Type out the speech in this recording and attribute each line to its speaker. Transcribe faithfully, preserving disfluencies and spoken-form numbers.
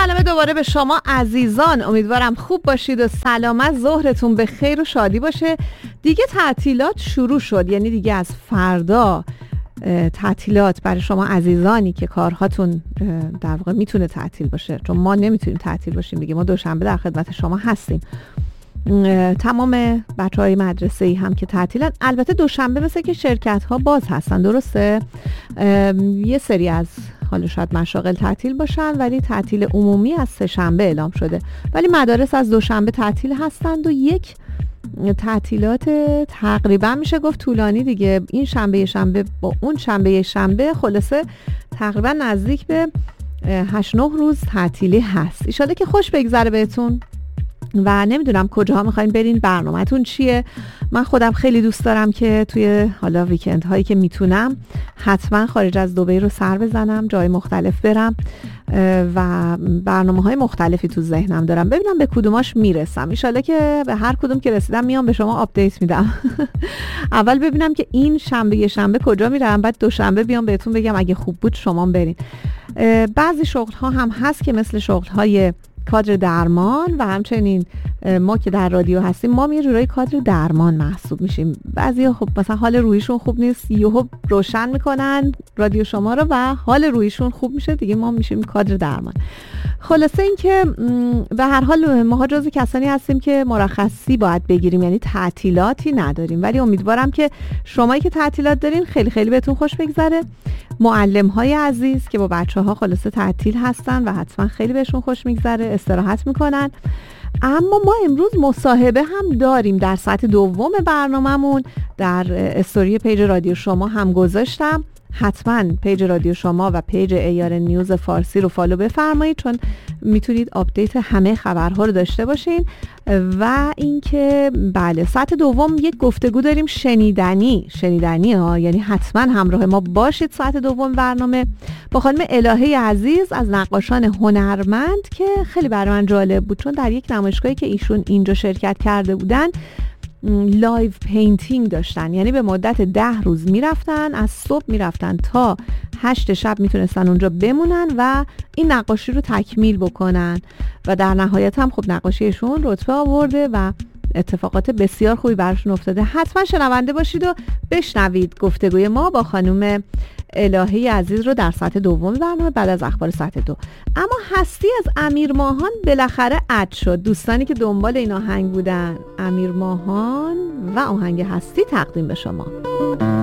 Speaker 1: سلام دوباره به شما عزیزان، امیدوارم خوب باشید و سلامت، ظهرتون به خیر و شادی باشه. دیگه تعطیلات شروع شد، یعنی دیگه از فردا تعطیلات برای شما عزیزانی که کارهاتون در واقع میتونه تعطیل باشه، چون ما نمیتونیم تعطیل باشیم دیگه. ما دوشنبه در خدمت شما هستیم. تمام بچهای مدرسه‌ای هم که تعطیلن. البته دوشنبه مثل که شرکت ها باز هستن، درسته؟ یه سری از حالا شاید مشاغل تعطیل باشن، ولی تعطیل عمومی از سه شنبه اعلام شده، ولی مدارس از دوشنبه تعطیل هستند و یک تعطیلات تقریبا میشه گفت طولانی دیگه. این شنبه یه شنبه با اون شنبه یه شنبه، خلاصه تقریبا نزدیک به هشت نه روز تعطیلی هست. ان شاءالله که خوش بگذره بهتون و نمیدونم کجاها میخواین برین، برنامه‌تون چیه. من خودم خیلی دوست دارم که توی حالا ویکند هایی که میتونم حتما خارج از دبی رو سر بزنم، جای مختلف برم و برنامه های مختلفی تو ذهنم دارم، ببینم به کدوماش میرسم. ان شاءالله که به هر کدوم که رسیدم میام به شما آپدیت میدم. اول ببینم که این شنبه یه شنبه کجا میرم، بعد دوشنبه بیام بهتون بگم اگه خوب بود شما برین. بعضی شغل ها هم هست که مثل شغل های کادر درمان و همچنین ما که در رادیو هستیم، ما یه جورایی کادر درمان محسوب میشیم. بعضیا خب مثلا حال روحیشون خوب نیست، یهو روشن میکنن رادیو شما رو و حال روحیشون خوب میشه دیگه، ما میشیم کادر درمان. خلاصه این که به هر حال ما جزو کسانی هستیم که مرخصی باید بگیریم، یعنی تعطیلاتی نداریم، ولی امیدوارم که شمایی که تعطیلات دارین خیلی خیلی بهتون خوش بگذره. معلم های عزیز که با بچه ها خلاصه تعطیل هستن و حتما خیلی بهشون خوش میگذره، استراحت میکنن. اما ما امروز مصاحبه هم داریم در ساعت دوم برنامه‌مون، در استوری پیج رادیو شما هم گذاشتم. حتما پیج رادیو شما و پیج ایار نیوز فارسی رو فالو بفرمایید، چون میتونید آپدیت همه خبرها رو داشته باشین. و اینکه بله، ساعت دوم یک گفتگو داریم شنیدنی شنیدنی ها، یعنی حتما همراه ما باشید. ساعت دوم برنامه با خانم الهه عزیز از نقاشان هنرمند که خیلی برای من جالب بود، چون در یک نمایشگاهی که ایشون اینجا شرکت کرده بودن لایو پینتینگ داشتن، یعنی به مدت ده روز میرفتن، از صبح میرفتن تا هشت شب میتونستن اونجا بمونن و این نقاشی رو تکمیل بکنن و در نهایت هم خب نقاشیشون رتبه آورده و اتفاقات بسیار خوبی براشون افتاده. حتما شنونده باشید و بشنوید گفتگوی ما با خانم الهه عزیز رو در ساعت دوم برنامه بعد از اخبار ساعت دو. اما هستی از امیر ماهان بالاخره اد شد. دوستانی که دنبال این آهنگ بودن، امیر ماهان و آهنگ هستی تقدیم به شما.